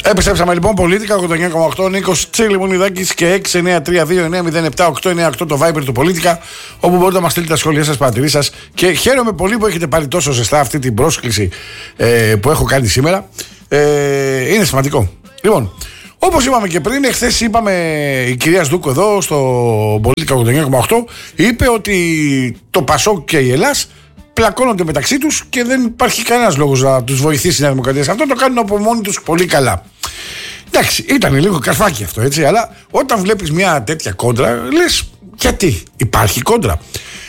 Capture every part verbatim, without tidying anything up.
Επιστρέψαμε λοιπόν. Πολίτικα ογδόντα εννιά κόμμα οκτώ. Νίκος Τσίλιμουνιδάκης και έξι εννιά τρία δύο εννιά μηδέν επτά οκτώ εννιά οκτώ το Viber του Πολίτικα, όπου μπορείτε να μας στείλετε τα σχόλια σας, παρατηρήσεις σας. Και χαίρομαι πολύ που έχετε πάρει τόσο ζεστά αυτή την πρόσκληση ε, που έχω κάνει σήμερα. Ε, είναι σημαντικό. Λοιπόν, όπως είπαμε και πριν, εχθές είπαμε, η κυρία Σδούκο εδώ στο Πολίτικα ογδόντα εννιά κόμμα οκτώ είπε ότι το Πασόκ και η Ελλάς πλακώνονται μεταξύ τους και δεν υπάρχει κανένας λόγος να τους βοηθήσει η Νέα Δημοκρατία σε αυτό. Το κάνουν από μόνοι τους πολύ καλά. Εντάξει, ήταν λίγο καρφάκι αυτό, έτσι, αλλά όταν βλέπεις μια τέτοια κόντρα, λες γιατί υπάρχει κόντρα.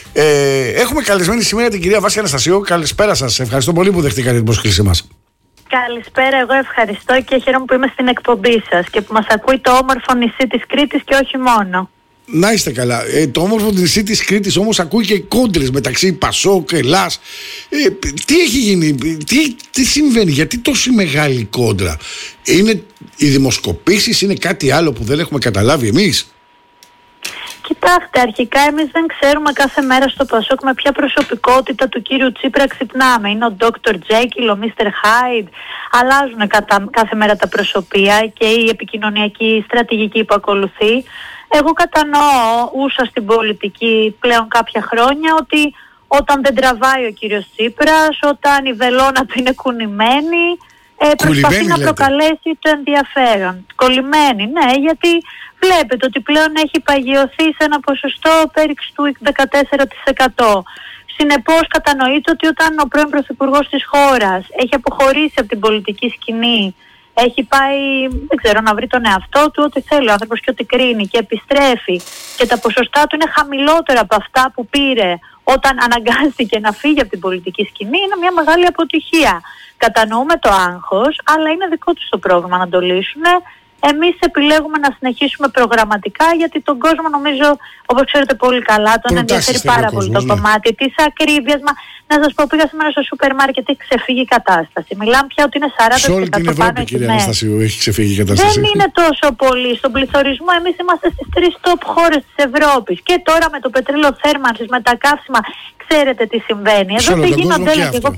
Ε, έχουμε καλεσμένη σήμερα την κυρία Βάση Αναστασίου. Καλησπέρα σας. Ευχαριστώ πολύ που δεχτήκατε την πρόσκλησή μας. Καλησπέρα, εγώ ευχαριστώ και χαίρομαι που είμαι στην εκπομπή σας και που μας ακούει το όμορφο νησί της Κρήτης και όχι μόνο. Να είστε καλά. Ε, το όμορφο νησί της Κρήτης όμως ακούει και κόντρες μεταξύ Πασόκ, Ελλάς. Ε, τι έχει γίνει, τι, τι συμβαίνει, γιατί τόση μεγάλη κόντρα? Είναι οι δημοσκοπήσεις, είναι κάτι άλλο που δεν έχουμε καταλάβει εμείς? Κοιτάξτε, αρχικά εμείς δεν ξέρουμε κάθε μέρα στο Πασόκ με ποια προσωπικότητα του κύριου Τσίπρα ξυπνάμε. Είναι ο ντόκτορ Τζέκιλ, ο μίστερ Hyde. Αλλάζουν κατά, κάθε μέρα τα προσωπία και η επικοινωνιακή στρατηγική που ακολουθεί. Εγώ κατανοώ, ούσα στην πολιτική πλέον κάποια χρόνια, ότι όταν δεν τραβάει ο κύριος Τσίπρας, όταν η βελόνα του είναι κουνημένη, ε, προσπαθεί να προκαλέσει το ενδιαφέρον. Κολλημένη, ναι, γιατί βλέπετε ότι πλέον έχει παγιωθεί σε ένα ποσοστό πέριξ του δεκατέσσερα τοις εκατό. Συνεπώς κατανοείται ότι όταν ο πρώην πρωθυπουργός της χώρας έχει αποχωρήσει από την πολιτική σκηνή, έχει πάει, δεν ξέρω, να βρει τον εαυτό του, ό,τι θέλει ο άνθρωπος και ό,τι κρίνει, και επιστρέφει και τα ποσοστά του είναι χαμηλότερα από αυτά που πήρε όταν αναγκάστηκε να φύγει από την πολιτική σκηνή, είναι μια μεγάλη αποτυχία. Κατανοούμε το άγχος, αλλά είναι δικό τους το πρόβλημα να το λύσουν. Εμείς επιλέγουμε να συνεχίσουμε προγραμματικά, γιατί τον κόσμο, νομίζω, όπως ξέρετε πολύ καλά, τον ενδιαφέρει πάρα πολύ το ναι. κομμάτι της ακρίβειας. Μα να σας πω, πήγα σήμερα στο σούπερ μάρκετ, έχει ξεφύγει η κατάσταση. Μιλάμε πια ότι είναι σαράντα τοις εκατό. Σε όλη την Ευρώπη, κυρία Αναστασίου, έχει ξεφύγει η κατάσταση. Δεν είναι τόσο πολύ. Στον πληθωρισμό εμείς είμαστε στις τρεις top χώρες της Ευρώπης. Και τώρα με το πετρέλαιο θέρμανσης, με τα καύσιμα, ξέρετε τι συμβαίνει. Εδώ δεν γίνονται, έλεγε εγώ.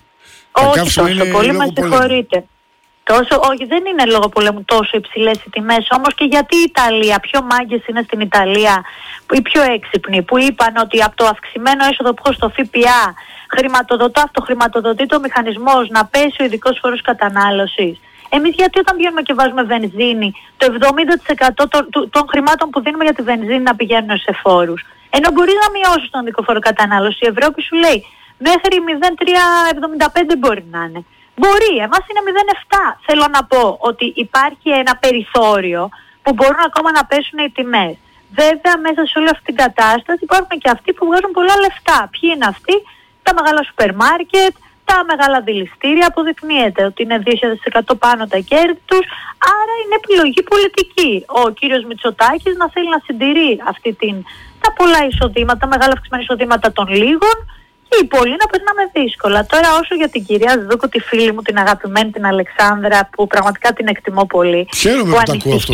Όχι τόσο πολύ, με συγχωρείτε. Τόσο, όχι, δεν είναι λόγω πολέμου τόσο υψηλές οι τιμές, όμως και γιατί η Ιταλία, πιο μάγκες είναι στην Ιταλία, οι πιο έξυπνοι, που είπαν ότι από το αυξημένο έσοδο που έχω στο ΦΠΑ χρηματοδοτώ, αυτοχρηματοδοτεί το μηχανισμός να πέσει ο ειδικός φόρος κατανάλωσης. Εμείς γιατί όταν βγαίνουμε και βάζουμε βενζίνη, το εβδομήντα τοις εκατό των, των χρημάτων που δίνουμε για τη βενζίνη να πηγαίνουν σε φόρους. Ενώ μπορεί να μειώσει τον ειδικό φόρο κατανάλωση, η Ευρώπη σου λέει μέχρι μηδέν κόμμα τριακόσια εβδομήντα πέντε μπορεί να είναι. Μπορεί, εμάς είναι μηδέν κόμμα επτά. Θέλω να πω ότι υπάρχει ένα περιθώριο που μπορούν ακόμα να πέσουν οι τιμές. Βέβαια, μέσα σε όλη αυτή την κατάσταση υπάρχουν και αυτοί που βγάζουν πολλά λεφτά. Ποιοι είναι αυτοί? Τα μεγάλα σούπερ μάρκετ, τα μεγάλα δηληστήρια. Αποδεικνύεται ότι είναι δύο χιλιάδες τοις εκατό πάνω τα κέρδη τους. Άρα είναι επιλογή πολιτική. Ο κύριος Μητσοτάκης να θέλει να συντηρεί αυτή την, τα πολλά εισοδήματα, μεγάλα αυξημένα εισοδήματα των λίγων. Και οι πολλοί να περνάμε δύσκολα. Τώρα, όσο για την κυρία Σδούκο, τη φίλη μου, την αγαπημένη, την Αλεξάνδρα, που πραγματικά την εκτιμώ πολύ. Χαίρομαι που, που τα ακούω αυτό.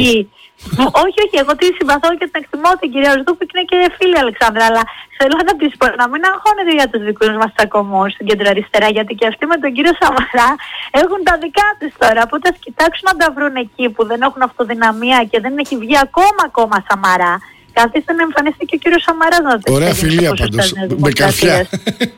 όχι, όχι, εγώ τη συμπαθώ και την εκτιμώ την κυρία Σδούκο και είναι και φίλη Αλεξάνδρα. Αλλά θέλω να τη πω να μην αγχώνεται για τους δικούς μας τσακωμούς στην κεντροαριστερά, γιατί και αυτοί με τον κύριο Σαμαρά έχουν τα δικά τους τώρα. Οπότε ας κοιτάξουν να τα βρουν εκεί που δεν έχουν αυτοδυναμία και δεν έχει βγει ακόμα ακόμα Σαμαρά. Καθίστε να εμφανιστεί και ο κύριος Σαμαράς να το. Ωραία φιλία πάντως, με καρφιά.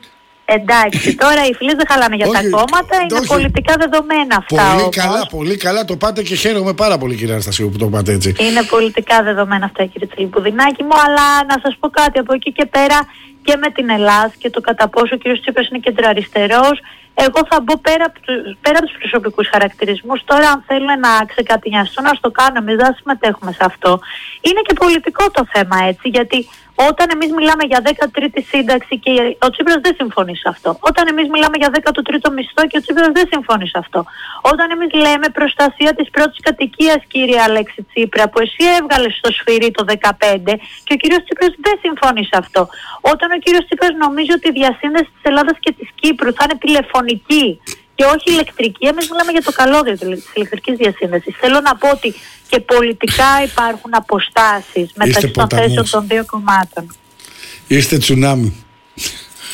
Εντάξει, τώρα οι φιλίες δεν χαλάνε για όχι, τα κόμματα, είναι όχι. πολιτικά δεδομένα αυτά. Πολύ όμως. καλά, πολύ καλά το πάτε και χαίρομαι πάρα πολύ, κυρία Αναστασίου, που το πάτε έτσι. Είναι πολιτικά δεδομένα αυτά, κύριε Τσιλιπουδινάκη μου, αλλά να σας πω κάτι από εκεί και πέρα και με την Ελλάδα και το κατά πόσο ο κύριος Τσίπρας είναι κεντροαριστερός. Εγώ θα μπω πέρα από τους, πέρα από τους προσωπικούς χαρακτηρισμούς. Τώρα, αν θέλουν να ξεκατηνιαστούν, να το κάνουν, εμείς δεν συμμετέχουμε σε αυτό. Είναι και πολιτικό το θέμα, έτσι, γιατί όταν εμείς μιλάμε για δέκατη τρίτη σύνταξη και ο Τσίπρας δεν συμφωνεί σε αυτό. Όταν εμείς μιλάμε για δέκατο τρίτο μισθό και ο Τσίπρας δεν συμφωνεί σε αυτό. Όταν εμείς λέμε προστασία της πρώτης κατοικίας, κύριε Αλέξη Τσίπρα, που εσύ έβγαλες στο σφυρί το δεκαπέντε και ο κύριος Τσίπρας δεν συμφωνεί σε αυτό. Όταν ο κύριος Τσίπρας νομίζει ότι η διασύνδεση της Ελλάδας και της Κύπρου θα είναι τηλεφωνική και όχι ηλεκτρική, εμείς μιλάμε για το καλώδιο της ηλεκτρικής διασύνδεσης. Θέλω να πω ότι και πολιτικά υπάρχουν αποστάσεις μεταξύ των θέσεων των δύο κομμάτων. Είστε τσουνάμι.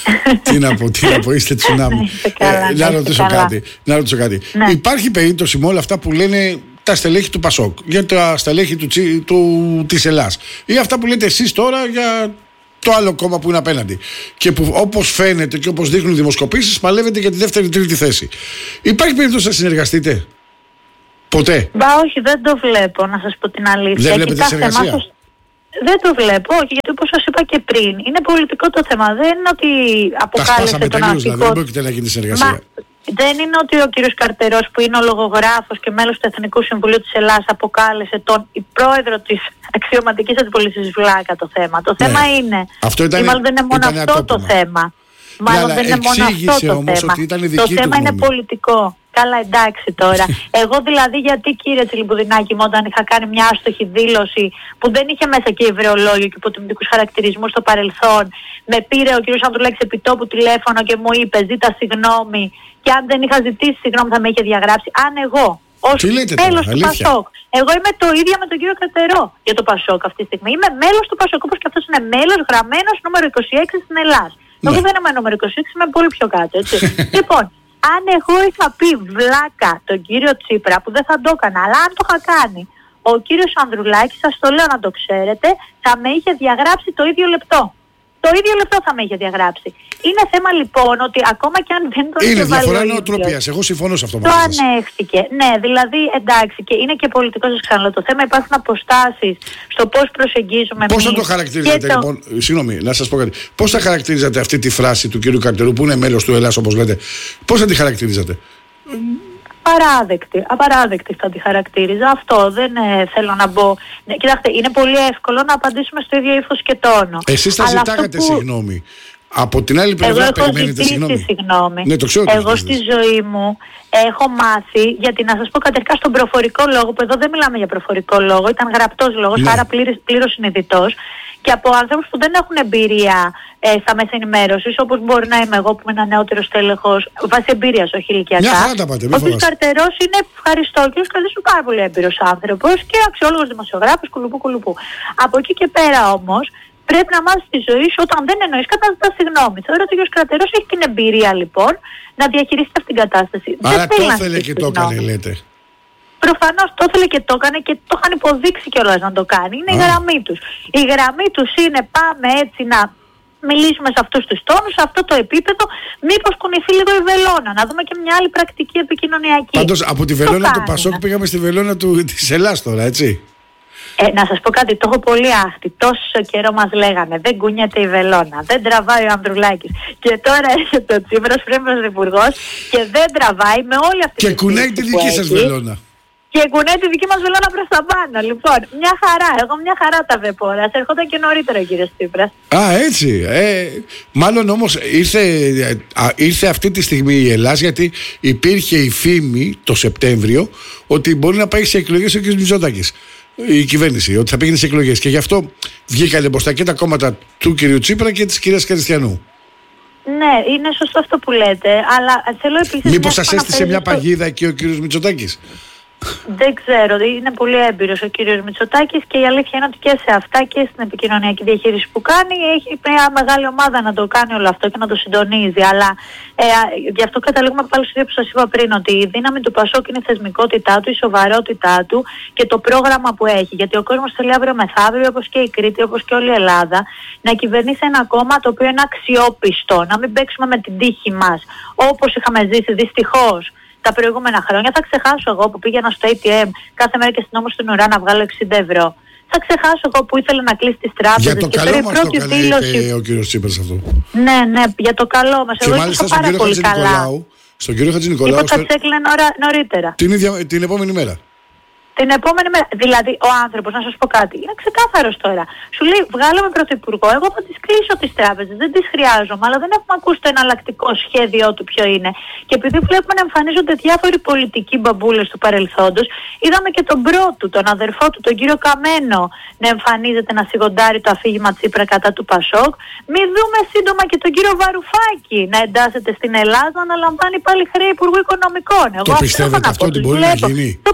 Τι να πω, τι να πω, είστε τσουνάμι. ε, να, ρωτήσω κάτι, να ρωτήσω κάτι. Ναι. Υπάρχει περίπτωση με όλα αυτά που λένε τα στελέχη του Πασόκ, για τα στελέχη του, του, της Ελλάς, ή αυτά που λέτε εσείς τώρα για το άλλο κόμμα που είναι απέναντι, και που όπως φαίνεται και όπως δείχνουν οι δημοσκοπήσεις παλεύετε για τη δεύτερη-τρίτη θέση. Υπάρχει περίπτωση να συνεργαστείτε? Ποτέ? Μπα, όχι, δεν το βλέπω, να σας πω την αλήθεια. Δεν βλέπετε συνεργασία? Θεμάτος... Δεν το βλέπω, όχι, γιατί όπως σας είπα και πριν, είναι πολιτικό το θέμα. Δεν είναι ότι αποκάλεσε τον αρχικό... Δηλαδή, δεν πρόκειται να γίνει συνεργασία. Μα... Δεν είναι ότι ο κύριος Καρτερός, που είναι ο λογογράφος και μέλος του Εθνικού Συμβουλίου της Ελλάδας, αποκάλεσε τον πρόεδρο της αξιωματικής αντιπολίτευσης βλάκα το θέμα. Το ναι. θέμα είναι, αυτό ήταν, ή μάλλον δεν είναι μόνο αυτό ατόπιμα. το θέμα. Μάλλον ναι, δεν είναι μόνο αυτό το θέμα. Το θέμα είναι πολιτικό. Καλά, εντάξει τώρα. Εγώ δηλαδή, γιατί κύριε Τσιλιμπουδινάκη μου, όταν είχα κάνει μια άστοχη δήλωση που δεν είχε μέσα και υβρεολόγιο και υποτιμητικούς χαρακτηρισμούς στο παρελθόν, με πήρε ο κύριος Ανδρουλάκης επιτόπου τηλέφωνο και μου είπε ζήτα συγγνώμη, και αν δεν είχα ζητήσει συγγνώμη θα με είχε διαγράψει. Αν εγώ ως μέλος του Πασόκ, εγώ είμαι το ίδιο με τον κύριο Καρτερό για το Πασόκ αυτή τη στιγμή. Είμαι μέλος του Πασόκ, όπως και αυτός είναι μέλος γραμμένος νούμερο είκοσι έξι στην Ελλάδα. Ναι. Εγώ δεν είμαι νούμερο είκοσι έξι, είμαι πολύ πιο κάτω, έτσι. Λοιπόν, αν εγώ είχα πει βλάκα τον κύριο Τσίπρα, που δεν θα το έκανα, αλλά αν το είχα κάνει ο κύριος Ανδρουλάκης, σας το λέω να το ξέρετε, θα με είχε διαγράψει το ίδιο λεπτό. Το ίδιο λεπτό θα με είχε διαγράψει. Είναι θέμα λοιπόν ότι ακόμα και αν δεν τον είναι διαφορά νοοτροπίας. Εγώ συμφωνώ σε αυτό. Το ανέχτηκε. Ναι, δηλαδή εντάξει, και είναι και πολιτικό, σας ξαναλέω το θέμα. Υπάρχουν αποστάσεις στο πώς προσεγγίζουμε. Πώς θα το χαρακτηρίζατε το... λοιπόν, συγγνώμη, να σας πω κάτι. Πώς θα χαρακτηρίζατε αυτή τη φράση του κύριου Καρτερού, που είναι μέλος του Ελλάς, όπως λέτε, πώς θα τη χαρακτηρίζατε? Απαράδεκτη, απαράδεκτη θα τη χαρακτήριζα. Αυτό δεν ε, θέλω να μπω. Ναι, κοιτάξτε, είναι πολύ εύκολο να απαντήσουμε στο ίδιο ύφος και τόνο. Εσείς θα ζητάγατε που... συγγνώμη. Από την άλλη πλευρά περιμένετε συγγνώμη. συγγνώμη. Ναι, το ξέρω. Εγώ στη ζωή μου έχω μάθει, γιατί να σας πω καταρχάς στον προφορικό λόγο, που εδώ δεν μιλάμε για προφορικό λόγο, ήταν γραπτός λόγος, ναι. άρα πλήρως συνειδητός, και από άνθρωπους που δεν έχουν εμπειρία ε, στα μέσα ενημέρωσης, όπως μπορεί να είμαι εγώ που είμαι ένα νεότερο τέλεχος, βάσει εμπειρίας, όχι ηλικιακά. Μια χαρά τα πάτε, ο κ. Καρτερός είναι ευχαριστώ, ο κ. Καρτερός είναι πάρα πολύ έμπειρος άνθρωπος και αξιόλογος δημοσιογράφος, κουλουπού κουλουπού. Από εκεί και πέρα όμως, πρέπει να μάθεις τη ζωή σου όταν δεν εννοείς κατά ζητά συγγνώμη. Θεωρώ ότι ο κ. Καρτερός έχει την εμπειρία λοιπόν να διαχειριστεί αυτήν την κατάσταση. Άρα το ήθελε και το έκανε, λέτε. Προφανώς το ήθελε και το έκανε και το είχαν υποδείξει κιόλας να το κάνει. Είναι Α. η γραμμή τους. Η γραμμή τους είναι πάμε έτσι να μιλήσουμε σε αυτούς τους τόνους, σε αυτό το επίπεδο, μήπως κουνηθεί λίγο η βελόνα, να δούμε και μια άλλη πρακτική επικοινωνιακή. Πάντως από τη βελόνα του Πασόκ πήγαμε στη βελόνα του, της Ελλάς τώρα, έτσι. Ε, να σας πω κάτι, το έχω πολύ άχτη. Τόσο καιρό μας λέγανε, δεν κουνιέται η βελόνα, δεν τραβάει ο Ανδρουλάκης. Και τώρα έρχεται ο Τσίπρας, πριν πρωθυπουργός, και δεν τραβάει με όλη αυτή και τη Και κουνάει τη δική σας βελόνα. Και κουνάει τη δική μας βελόνα προς τα πάνω. Λοιπόν, μια χαρά, εγώ μια χαρά τα βλέπω. Σε ερχόταν και νωρίτερα ο κύριος Τσίπρας. Α, έτσι. Ε, μάλλον όμως ήρθε, α, ήρθε αυτή τη στιγμή η Ελλάς, γιατί υπήρχε η φήμη το Σεπτέμβριο ότι μπορεί να πάει σε εκλογές ο κ. Μητσοτάκης. Η κυβέρνηση, ότι θα πήγαινε σε εκλογές. Και γι' αυτό βγήκανε μπροστά και τα κόμματα του κ. Τσίπρα και της κυρίας Χριστιανού. Ναι, είναι σωστό αυτό που λέτε, αλλά θέλω επίσης. Μήπως σας έστησε μια παγίδα εκεί ο κ. Μητσοτάκης? Δεν ξέρω, είναι πολύ έμπειρος ο κύριος Μητσοτάκης και η αλήθεια είναι ότι και σε αυτά και στην επικοινωνιακή διαχείριση που κάνει έχει μια μεγάλη ομάδα να το κάνει όλο αυτό και να το συντονίζει. Αλλά ε, γι' αυτό καταλήγουμε πάλι στο που σας είπα πριν, ότι η δύναμη του Πασόκ είναι η θεσμικότητά του, η σοβαρότητά του και το πρόγραμμα που έχει. Γιατί ο κόσμος θέλει αύριο μεθαύριο, όπως και η Κρήτη, όπως και όλη η Ελλάδα, να κυβερνήσει ένα κόμμα το οποίο είναι αξιόπιστο, να μην παίξουμε με την τύχη μας όπως είχαμε ζήσει δυστυχώς τα προηγούμενα χρόνια. Θα ξεχάσω εγώ που πήγαινα στο έι τι εμ κάθε μέρα και στην όμως στην ουρά να βγάλω εξήντα ευρώ. Θα ξεχάσω εγώ που ήθελα να κλείσει τις τράπεζες. Για το και καλό μας το έκανε δήλωση... ο κύριος Τσίπρας αυτό. Ναι, ναι, για το καλό μας. Εγώ ήρθα πάρα πολύ καλά. Στον κύριο Χατζηνικολάου. Είπα θα ξέκλαινε νωρίτερα. Την, ίδια, την επόμενη μέρα. Την επόμενη μέρα. Δηλαδή, ο άνθρωπος, να σας πω κάτι, είναι ξεκάθαρος τώρα. Σου λέει, βγάλαμε πρωθυπουργό, εγώ θα τις κλείσω τις τράπεζες, δεν τις χρειάζομαι, αλλά δεν έχουμε ακούσει το εναλλακτικό σχέδιό του ποιο είναι. Και επειδή βλέπουμε να εμφανίζονται διάφοροι πολιτικοί μπαμπούλες του παρελθόντος, είδαμε και τον πρώτο, τον αδερφό του, τον κύριο Καμένο, να εμφανίζεται να σιγοντάρει το αφήγημα Τσίπρα κατά του Πασόκ. Μην δούμε σύντομα και τον κύριο Βαρουφάκη να εντάσσεται στην Ελλάδα, να λαμβάνει πάλι χρέη Υπουργού Οικονομικών. Εγώ το πιστεύετε αυτό ότι μπορεί να γίνει? Το πιστεύω.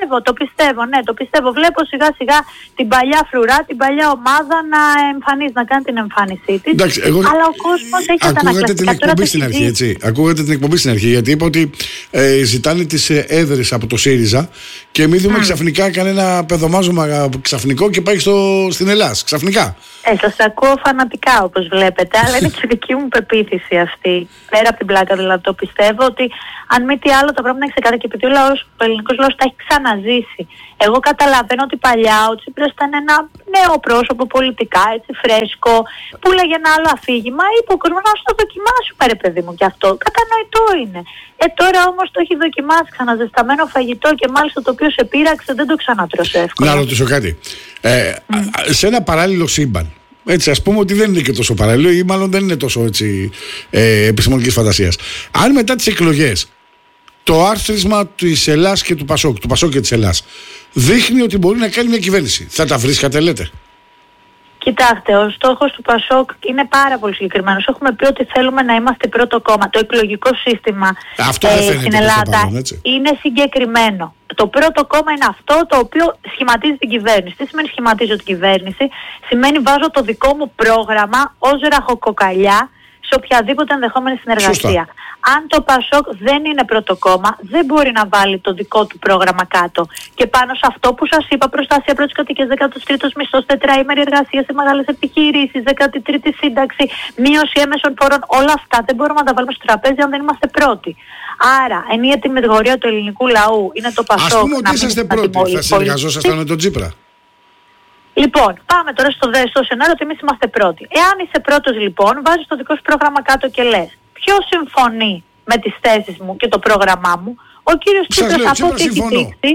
πιστεύω, το πιστεύω, ναι, το πιστεύω. Βλέπω σιγά σιγά την παλιά φρουρά, την παλιά ομάδα να εμφανίζει, να κάνει την εμφάνισή της. Εντάξει, εγώ... Αλλά ο κόσμος έχει αντανακλαστικά. Ακούγατε την εκπομπή στην αρχή, έτσι. Ακούγατε την εκπομπή στην αρχή, γιατί είπα ότι ε, ζητάνε τις ε, έδρες από το ΣΥΡΙΖΑ και μην δούμε mm. ξαφνικά κανένα παιδομάζωμα ξαφνικό και πάει στο, στην Ελλάδα. Ξαφνικά. Ε, σας ακούω φανατικά όπως βλέπετε, αλλά είναι και δική μου πεποίθηση αυτή. Πέρα από την πλάκα δηλαδή, το πιστεύω ότι αν μη τι άλλο θα πρέπει να ξεκάθαρα και επειδή ο, λαός, ο ελληνικός λαός τα έχει ξαναζήσει. Εγώ καταλαβαίνω ότι παλιά ο Τσίπρας ήταν ένα νέο πρόσωπο πολιτικά, έτσι φρέσκο, που λέγε ένα άλλο αφήγημα, είπε ο κόσμος να το δοκιμάσουμε ρε παιδί μου και αυτό. Κατανοητό είναι. Ε τώρα όμως το έχει δοκιμάσει ξαναζεσταμένο φαγητό και μάλιστα το οποίο σε πείραξε δεν το ξανατρως εύκολα. Να ρωτήσω κάτι. Ε, mm. Σε ένα παράλληλο σύμπαν, έτσι, ας πούμε ότι δεν είναι και τόσο παράλληλο ή μάλλον δεν είναι τόσο έτσι, ε, επιστημονικής φαντασίας. Αν μετά τις εκλογές το άρθρισμα της Ελλάς και του Πασόκ, του Πασόκ και της Ελλάς δείχνει ότι μπορεί να κάνει μια κυβέρνηση, θα τα βρίσκατε λέτε? Κοιτάξτε, ο στόχος του Πασόκ είναι πάρα πολύ συγκεκριμένος. Έχουμε πει ότι θέλουμε να είμαστε πρώτο κόμμα. Το εκλογικό σύστημα αυτό ε, στην Ελλάδα παρόν, είναι συγκεκριμένο. Το πρώτο κόμμα είναι αυτό το οποίο σχηματίζει την κυβέρνηση. Τι σημαίνει σχηματίζω την κυβέρνηση? Σημαίνει βάζω το δικό μου πρόγραμμα ως ραχοκοκαλιά σε οποιαδήποτε ενδεχόμενη συνεργασία. Σωστά. Αν το Πασόκ δεν είναι πρώτο κόμμα, δεν μπορεί να βάλει το δικό του πρόγραμμα κάτω. Και πάνω σε αυτό που σας είπα, προστασία πρώτης κατοικίας, δέκατος τρίτος μισθός, τετραήμερη εργασία σε μεγάλες επιχειρήσεις, δέκατη τρίτη σύνταξη, μείωση έμεσων φόρων, όλα αυτά δεν μπορούμε να τα βάλουμε στο τραπέζι αν δεν είμαστε πρώτοι. Άρα, ενίοτε με μετηγορία του ελληνικού λαού είναι το Πασόκ. Ας πούμε ότι είσαστε πρώτοι, θα συνεργαζόσασταν με τον Τσίπρα? Λοιπόν, πάμε τώρα στο δεύτερο σενάριο ότι εμείς είμαστε πρώτοι. Εάν είσαι πρώτος λοιπόν, βάζεις το δικό σου πρόγραμμα κάτω και λες ποιος συμφωνεί με τις θέσεις μου και το πρόγραμμά μου? Ο κύριος Τσίπρας από ό,τι έχει δείξει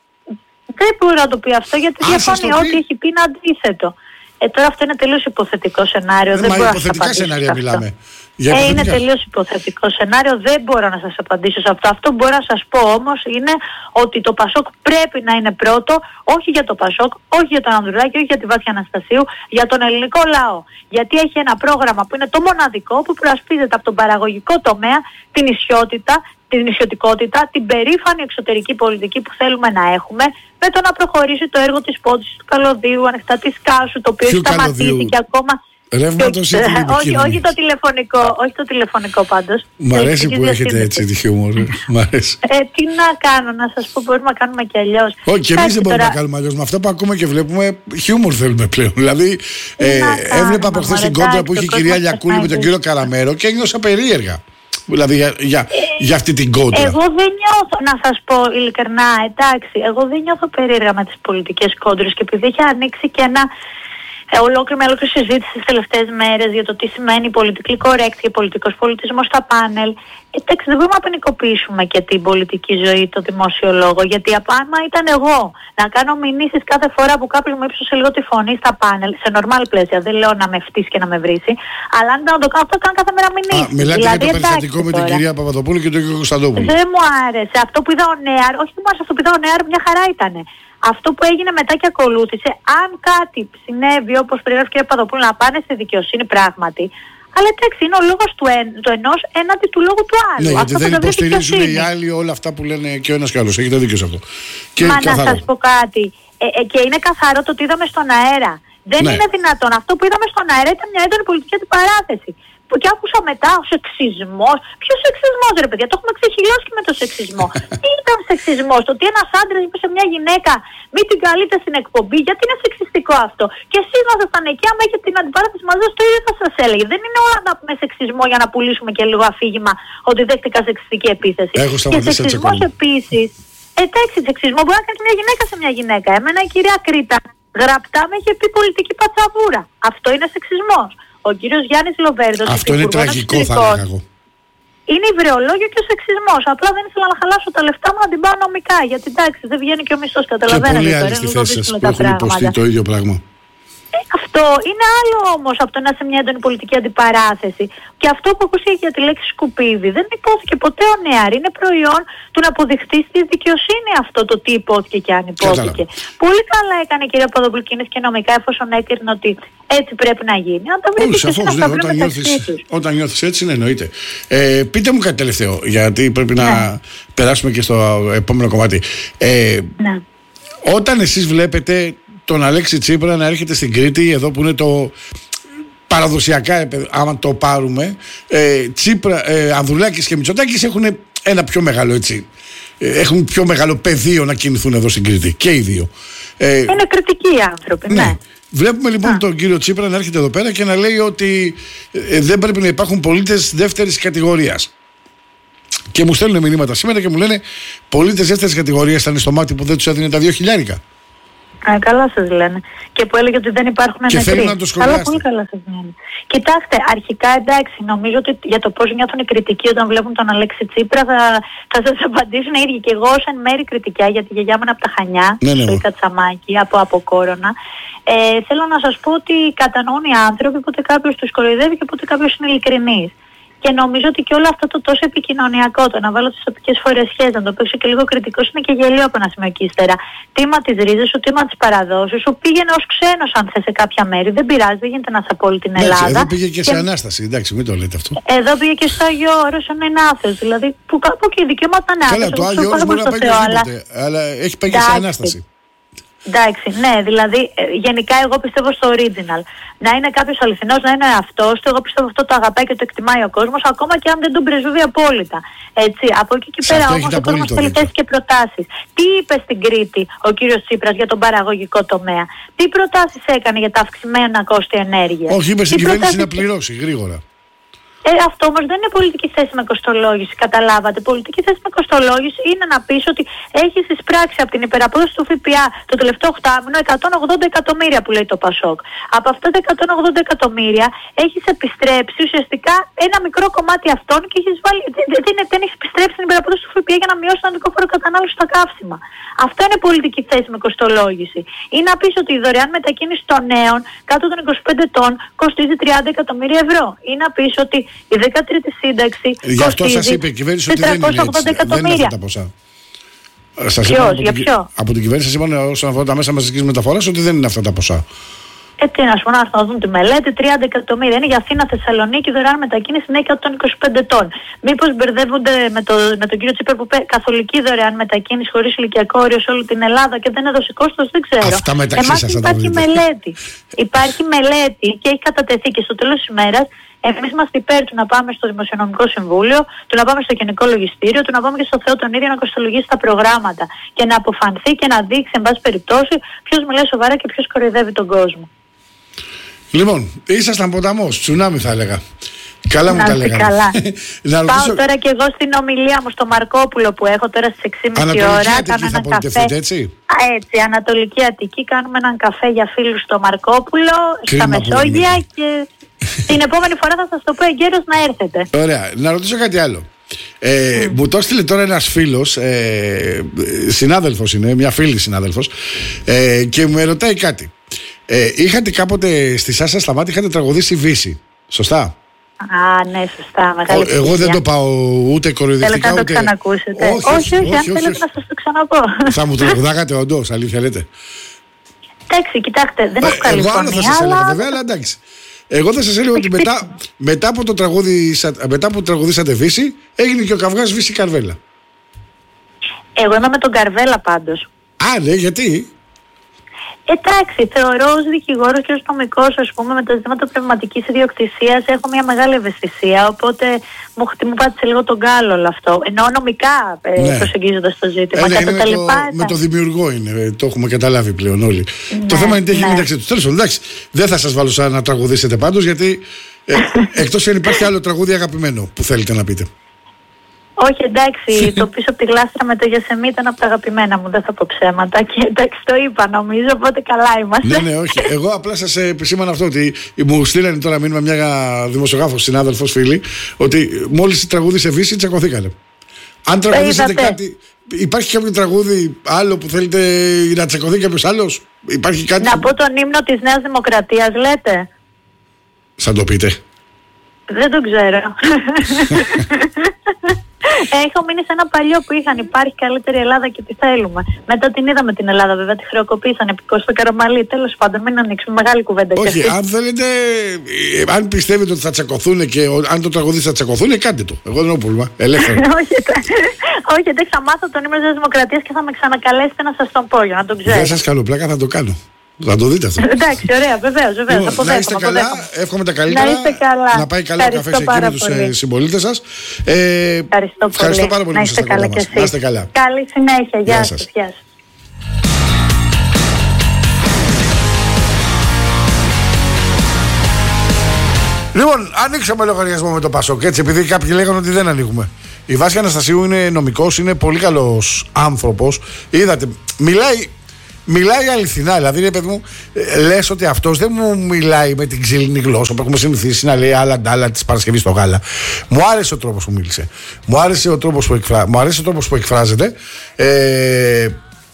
δεν μπορεί να το πει αυτό γιατί διαφωνεί ό,τι έχει πει είναι αντίθετο. Ε, τώρα αυτό είναι τελείως υποθετικό σενάριο. Δεν, δεν μπορώ να σας απαντήσω σενάρια αυτό. Μιλάμε. Ε, είναι τελείως υποθετικό σενάριο, δεν μπορώ να σας απαντήσω σε αυτό. Αυτό που μπορώ να σας πω όμως είναι ότι το Πασόκ πρέπει να είναι πρώτο, όχι για το Πασόκ, όχι για τον Ανδρουλάκη, όχι για τη Βάσια Αναστασίου, για τον ελληνικό λαό. Γιατί έχει ένα πρόγραμμα που είναι το μοναδικό που προασπίζεται από τον παραγωγικό τομέα την ισιότητα, την νησιωτικότητα, την περήφανη εξωτερική πολιτική που θέλουμε να έχουμε, με το να προχωρήσει το έργο της πόντισης του καλωδίου, ανοιχτά της Κάσου, το οποίο έχει σταματήσει και ακόμα. Ρεύματος ή όχι, όχι το τηλεφωνικό, όχι το τηλεφωνικό πάντως. Μ' αρέσει που έχετε έτσι τη χιούμορ. Μ' αρέσει. Ε, τι να κάνω, να σας πω, μπορούμε να κάνουμε και αλλιώς. Όχι, και εμείς δεν μπορούμε τώρα... να κάνουμε αλλιώς. Με αυτά που ακούμε και βλέπουμε, χιούμορ θέλουμε πλέον. Δηλαδή, ε, έβλεπα από χθες την κόντρα που είχε η κυρία Λιακούλη με τον κύριο Καραμέρο και ένιωσα περίεργα. Δηλαδή για, για, ε, για αυτή την κόντρα. Εγώ δεν νιώθω, να σας πω ειλικρινά, εντάξει, εγώ δεν νιώθω περίεργα με τις πολιτικές κόντρες και επειδή έχει ανοίξει και ένα Ε, ολόκληρη με ολόκληρη συζήτηση τις τελευταίες μέρες για το τι σημαίνει πολιτική correct και πολιτικός πολιτισμός στα πάνελ. Εντάξει, δεν μπορούμε να ποινικοποιήσουμε και την πολιτική ζωή, το δημόσιο λόγο. Γιατί άμα ήταν εγώ να κάνω μηνύσεις κάθε φορά που κάποιος μου ύψωσε λίγο τη φωνή στα πάνελ, σε normal πλαίσια, δεν λέω να με φτύσει και να με βρίσει, αλλά αν ήταν να το κάνω αυτό, κάνω κάθε μέρα μηνύσεις. Α, μιλάτε δηλαδή, για το περιστατικό με την κυρία Παπαδοπούλου και τον κύριο Κωνσταντόπουλο. Δεν μου άρεσε. Αυτό που είδα ο Νέαρ, όχι που μου άρεσε, αυτό που είδα ο Νέαρ, μια χαρά ήτανε. Αυτό που έγινε μετά και ακολούθησε, αν κάτι συνέβη όπως περιγράφει η κυρία Παπαδοπούλου να πάνε στη δικαιοσύνη πράγματι, αλλά εντάξει, είναι ο λόγος του, εν, του ενός έναντι του λόγου του άλλου. Ναι, γιατί αυτό δεν υποστηρίζουν οι άλλοι όλα αυτά που λένε και ο ένας και ο άλλος. Έχετε δίκιο σε αυτό. Και μα καθαρό. Να σας πω κάτι. Ε, ε, και είναι καθαρό το ότι είδαμε στον αέρα. Δεν ναι. είναι δυνατόν. Αυτό που είδαμε στον αέρα ήταν μια έντονη πολιτική αντιπαράθεση. Που και άκουσα μετά ο σεξισμός. Ποιος σεξισμός ρε παιδιά, το έχουμε ξεχυλώσει και με το σεξισμό. Τι ήταν σεξισμός? Το ότι ένας άντρας είπε σε μια γυναίκα μην την καλείτε στην εκπομπή, γιατί είναι σεξιστικό αυτό? Και εσείς να ήσασταν εκεί, άμα έχετε την αντιπαράθεση μαζί σας, το ίδιο θα σας έλεγε. Δεν είναι όλα να πούμε σεξισμό για να πουλήσουμε και λίγο αφήγημα ότι δέχτηκα σεξιστική επίθεση. Έχω και σεξισμός επίσης. Εντάξει, σεξισμό μπορεί να κάνει μια γυναίκα σε μια γυναίκα. Εμένα η κυρία Κρήτα γραπτά με είχε πει πολιτική πατσαβούρα. Αυτό είναι σεξισμός. Ο κύριος Γιάννης Λοβέρδος. Αυτό είναι τραγικό, θα έλεγα εγώ. Είναι υβρεολόγιο και ο σεξισμός. Απλά δεν ήθελα να χαλάσω τα λεφτά μου να την πάω νομικά. Γιατί εντάξει, δεν βγαίνει και ο μισθός, καταλαβαίνετε. Και πολλοί άλλοι στη θέση σας που έχουν υποστεί το ίδιο πράγμα. Ε, αυτό είναι άλλο όμως από το να είσαι μια έντονη πολιτική αντιπαράθεση. Και αυτό που ακούστηκε για τη λέξη σκουπίδι δεν υπόθηκε ποτέ ο Νεάρ. Είναι προϊόν του να αποδειχθεί στη δικαιοσύνη αυτό το τι υπόθηκε και αν υπόθηκε. Κατάλαβα. Πολύ καλά έκανε η κυρία Παπαδοπουλκίνης και νομικά, εφόσον έκρινε ότι έτσι πρέπει να γίνει. Αν τα βρείτε και εσείς να τα βρείτε μεταξύ τους. Όταν νιώθεις έτσι, ναι, εννοείται. Ε, πείτε μου κάτι τελευταίο, γιατί πρέπει ναι. να περάσουμε και στο επόμενο κομμάτι. Ε, ναι. Όταν εσείς βλέπετε τον Αλέξη Τσίπρα να έρχεται στην Κρήτη, εδώ που είναι το παραδοσιακά, άμα το πάρουμε, ε, Τσίπρα, ε, Ανδρουλάκης και Μητσοτάκης έχουν ένα πιο μεγάλο έτσι, ε, έχουν πιο μεγάλο πεδίο να κινηθούν εδώ στην Κρήτη και οι δύο. Ε, είναι κριτικοί άνθρωποι, ναι. ναι. Βλέπουμε λοιπόν Α. τον κύριο Τσίπρα να έρχεται εδώ πέρα και να λέει ότι ε, δεν πρέπει να υπάρχουν πολίτες δεύτερης κατηγορίας. Και μου στέλνουν μηνύματα σήμερα και μου λένε πολίτες δεύτερης κατηγορίας ήταν στο μάτι που δεν τους έδινε τα δύο χιλιάρικα. Α, καλά σας λένε. Και που έλεγε ότι δεν υπάρχουν νεκροί. Αλλά πολύ καλά σας λένε. Κοιτάξτε, αρχικά εντάξει, νομίζω ότι για το πώς νιώθουν οι κριτικοί όταν βλέπουν τον Αλέξη Τσίπρα θα, θα σας απαντήσουν οι ίδιοι. Και εγώ ως εν μέρη κριτικά, γιατί η γιαγιά μου είναι από τα Χανιά, ναι, ναι, στο Κατσαμάκι, από Αποκόρονα. Ε, θέλω να σας πω ότι κατανοούν οι άνθρωποι, πότε κάποιος τους κοροϊδεύει και πότε κάποιος είναι ειλικρινής. Και νομίζω ότι και όλο αυτό το τόσο επικοινωνιακό, το να βάλω τις τοπικές φορεσιές, να το παίξω και λίγο κριτικός, είναι και γελίο από ένα σημείο και ύστερα. Τίμα τις ρίζες σου, τίμα τις παραδόσεις σου, πήγαινε ως ξένος αν θες σε κάποια μέρη. Δεν πειράζει, δεν γίνεται να είσαι από όλη την Ελλάδα. Ναι, εδώ πήγε και, και σε Ανάσταση, εντάξει, μην το λέτε αυτό. Εδώ πήγε και στο Άγιο Όρος, είναι ένα άθεος. Δηλαδή, που κάπου και δικαιώματα είναι άθεος. Καλά, το Άγιο Όρος μπορεί να πάει οπουδήποτε, αλλά έχει πάει και σε Ανάσταση. Εντάξει, ναι, δηλαδή ε, γενικά εγώ πιστεύω στο original. Να είναι κάποιος αληθινός, να είναι αυτός του, εγώ πιστεύω αυτό το αγαπάει και το εκτιμάει ο κόσμος, ακόμα και αν δεν τον πρεσβεύει απόλυτα. Έτσι, από εκεί και πέρα όμως ο κόσμος θέλει θέσεις και προτάσεις. Τι είπε στην Κρήτη ο κύριος Τσίπρας για τον παραγωγικό τομέα, τι προτάσεις έκανε για τα αυξημένα κόστη ενέργειας. Όχι, είπε στην κυβέρνηση να πληρώσει γρήγορα. Ε, αυτό όμως δεν είναι πολιτική θέση με κοστολόγηση, καταλάβατε. Πολιτική θέση με κοστολόγηση είναι να πεις ότι έχεις εισπράξει από την υπεραπόδοση του ΦΠΑ το τελευταίο οκτάμηνο εκατόν ογδόντα εκατομμύρια που λέει το Πασόκ. Από αυτά τα εκατόν ογδόντα εκατομμύρια έχεις επιστρέψει ουσιαστικά ένα μικρό κομμάτι αυτών και έχεις βάλει, δεν, δεν, δεν έχεις επιστρέψει την υπεραπόδοση του ΦΠΑ για να μειώσει τον αντικόφορο κατανάλωση στα καύσιμα. Αυτό είναι πολιτική θέση με κοστολόγηση. Ή να πεις ότι η δωρεάν μετακίνηση των νέων κάτω των είκοσι πέντε ετών κοστίζει τριάντα εκατομμύρια ευρώ. Ή να πεις ότι η δεκατρίτη σύνταξη γι' αυτό σας είπε η κυβέρνηση ότι δεν είναι, έτσι, δεν είναι αυτά τα ποσά. Σας Ποιος, από για την, ποιο? Από την κυβέρνηση σας είπαν όσον αφορά τα μέσα μαζικής μεταφοράς ότι δεν είναι αυτά τα ποσά. Ε, τι να σου πω, να δουν τη μελέτη, τριάντα εκατομμύρια. Είναι για Αθήνα, Θεσσαλονίκη, δωρεάν μετακίνηση είναι κάτω των είκοσι πέντε ετών. Μήπως μπερδεύονται με, το, με τον κύριο Τσίπρα που είπε καθολική δωρεάν μετακίνηση χωρίς ηλικιακό όριο σε όλη την Ελλάδα και δεν έδωσε κόστος, δεν ξέρω. Αυτά μεταξύ Εμάς σας υπάρχει μελέτη. Υπάρχει μελέτη και έχει κατατεθεί και στο τέλος της ημέρας. Εμείς είμαστε υπέρ του να πάμε στο Δημοσιονομικό Συμβούλιο, του να πάμε στο Γενικό Λογιστήριο, του να πάμε και στο Θεό τον ίδιο να κοστολογήσει τα προγράμματα και να αποφανθεί και να δείξει, εν πάση περιπτώσει, ποιος μιλάει σοβαρά και ποιος κοροϊδεύει τον κόσμο. Λοιπόν, ήσασταν ποταμός, τσουνάμι θα έλεγα. Καλά μου τα λέγανε. Καλά. να Πάω ρωτήσω... τώρα και εγώ στην ομιλία μου στο Μαρκόπουλο που έχω τώρα στις έξι και μισή ώρα. Κάνω έναν καφέ. Έτσι. Α, έτσι, Ανατολική Αττική. Κάνουμε έναν καφέ για φίλους στο Μαρκόπουλο, στα Μεσόγεια και την επόμενη φορά θα σας το πω εγκαίρως να έρθετε. Ωραία. Να ρωτήσω κάτι άλλο. Ε, mm. Μου το έστειλε τώρα ένας φίλος, ε, συνάδελφος είναι, μια φίλη συνάδελφος, ε, και μου ρωτάει κάτι. Ε, είχατε κάποτε στη Σάσα Σταμάτη, είχατε τραγουδήσει Βύση, σωστά? Α, ναι, σωστά. Μεγάλη Ο, εγώ δεν το πάω ούτε κοροϊδευτικά. Θέλετε ούτε... να το ξανακούσετε? Όχι, όχι, όχι, όχι, όχι αν θέλετε να σας το ξαναπώ. Θα μου τραγουδάγατε όντως, αλήθεια λέτε? Εντάξει, κοιτάξτε, δεν έχω καλή φωνή. Εγώ άλλο θα σας έλεγα βέβαια, αλλά εντάξει. Εγώ θα σας έλεγα ότι μετά, μετά, από το τραγούδι, μετά που τραγουδήσατε Βύση, έγινε και ο καυγάς Βύση Καρβέλα. Εγώ είμαι με τον Καρβέλα πάντως. Α, ναι, γιατί? Εντάξει, θεωρώ ως δικηγόρος και ως νομικός, ας πούμε, με τα ζητήματα πνευματικής ιδιοκτησίας έχω μια μεγάλη ευαισθησία, οπότε μου, μου πάτησε λίγο τον γκάλο όλο αυτό. Εννοώ νομικά ε, ναι. προσεγγίζοντας το ζήτημα. Ε, ναι, κατά τα λοιπά, το, με το δημιουργό είναι, το έχουμε καταλάβει πλέον όλοι. Ναι, το θέμα είναι τι έχει γίνει μεταξύ τους. Τέλος πάντων, εντάξει, δεν θα σας βάλω σαν να τραγουδήσετε πάντως, γιατί ε, εκτός αν υπάρχει άλλο τραγούδι αγαπημένο που θέλετε να πείτε. Όχι, εντάξει, το πίσω από τη γλάστρα με το Γιασεμί ήταν από τα αγαπημένα μου, δεν θα πω ψέματα και εντάξει το είπα νομίζω, οπότε καλά είμαστε. Ναι, ναι, όχι. Εγώ απλά σας επισήμανα αυτό, ότι μου στείλανε τώρα μήνυμα μια δημοσιογράφος, συνάδελφος, φίλη, ότι μόλις τραγούδισε Βύση τσακωθήκανε. Αν τραγουδήσετε κάτι, υπάρχει κάποιο τραγούδι άλλο που θέλετε να τσακωθεί κάποιος άλλος? Υπάρχει κάτι? Να πω τον ύμνο της Νέας Δημοκρατίας, λέτε? Σαν το πείτε. Δεν το ξέρω. Έχω μείνει σε ένα παλιό που είχαν υπάρχει καλύτερη Ελλάδα και τι θέλουμε. Μετά την είδαμε την Ελλάδα, βέβαια, τη χρεοκοπήσαν επικός στο Καραμαλί. Τέλος πάντων, μην ανοίξουμε μεγάλη κουβέντα. Όχι, αν θέλετε, αν πιστεύετε ότι θα τσακωθούν και αν το τραγουδίσετε θα τσακωθούν, κάντε το. Εγώ δεν έχω πρόβλημα. Ελεύθερα. Όχι, εντάξει, θα μάθω τον ύμνο της Δημοκρατίας και θα με ξανακαλέσετε να σας τον πω για να τον ξέρω. Δεν σας κάνω πλάκα, θα το κάνω. Θα το δείτε αυτό. Εντάξει, ωραία, βεβαίως, βεβαίως. Λοιπόν, να είστε καλά, εύχομαι τα καλύτερα. Να είστε καλά. Να πάει καλά ο καφές εκεί με τους συμπολίτες σας. Ε, ευχαριστώ, ευχαριστώ πάρα πολύ. Να είστε καλά κι εσείς. Να είστε καλά. Καλή συνέχεια. Γεια σας. Γεια σας. Λοιπόν, ανοίξαμε λογαριασμό με το Πασόκ, έτσι, επειδή κάποιοι λέγανε ότι δεν ανοίγουμε. Η Βάση Αναστασίου είναι νομικός, είναι πολύ καλός άνθρωπος. Είδατε, μιλάει. Μιλάει αληθινά, δηλαδή ρε παιδί μου, λες ότι αυτός δεν μου μιλάει με την ξύλινη γλώσσα που έχουμε συνηθίσει να λέει άλλα ντάλα της Παρασκευής στο γάλα. Μου άρεσε ο τρόπος που μίλησε. Μου άρεσε ο τρόπος που, εκφρά... μου άρεσε ο τρόπος που εκφράζεται. Ε...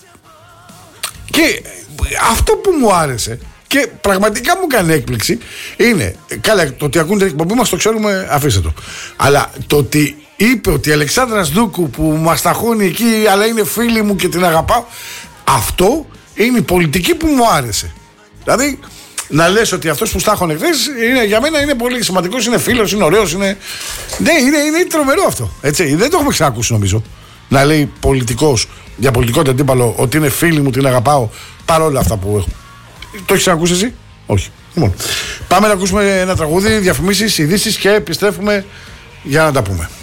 Και αυτό που μου άρεσε και πραγματικά μου κάνει έκπληξη είναι, καλά, το ότι ακούν την εκπομπή μας το ξέρουμε, αφήστε το. Αλλά το ότι είπε ότι η Αλεξάνδρα Δούκου που μας ταχώνει εκεί, αλλά είναι φίλη μου και την αγαπάω, αυτό είναι η πολιτική που μου άρεσε. Δηλαδή, να λες ότι αυτός που στάχωνε χθες, για μένα είναι πολύ σημαντικός, είναι φίλος, είναι ωραίος, είναι. Ναι, είναι, είναι τρομερό αυτό. Έτσι. Δεν το έχουμε ξανακούσει νομίζω. Να λέει πολιτικός για πολιτικό αντίπαλο ότι είναι φίλη μου, την αγαπάω, παρόλα αυτά που έχω. Το έχεις ξανακούσει εσύ? Όχι. Λοιπόν, πάμε να ακούσουμε ένα τραγούδι, διαφημίσεις, ειδήσεις και επιστρέφουμε για να τα πούμε.